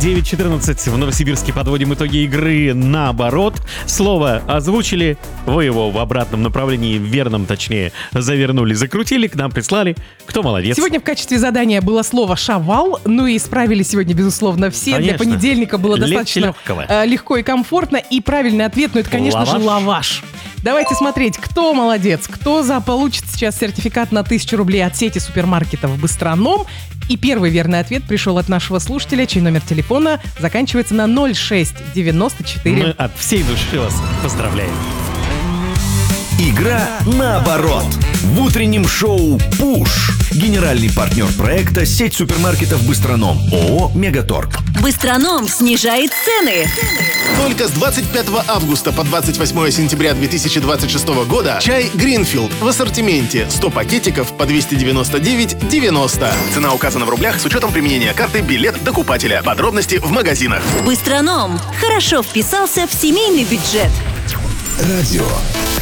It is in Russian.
9:14 в Новосибирске подводим итоги игры наоборот. Слово озвучили, вы его в обратном направлении, в верном, точнее, завернули, закрутили, к нам прислали. Кто молодец? Сегодня в качестве задания было слово «шавал». Ну и справились сегодня, безусловно, все. Конечно. Для понедельника было достаточно легко и комфортно. И правильный ответ, ну это, конечно же, лаваш. Давайте смотреть, кто молодец, кто получит сейчас сертификат на 1000 рублей от сети супермаркетов «Быстроном». И первый верный ответ пришел от нашего слушателя, чей номер телефона заканчивается на 0694. Мы от всей души вас поздравляем. Игра наоборот. В утреннем шоу «Пуш». Генеральный партнер проекта — сеть супермаркетов «Быстроном». ООО «Мегаторг». «Быстроном» снижает цены. Только с 25 августа по 28 сентября 2026 года чай «Гринфилд» в ассортименте 100 пакетиков по 299,90. Цена указана в рублях с учетом применения карты «Билет докупателя». Подробности в магазинах. «Быстроном» хорошо вписался в семейный бюджет. Радио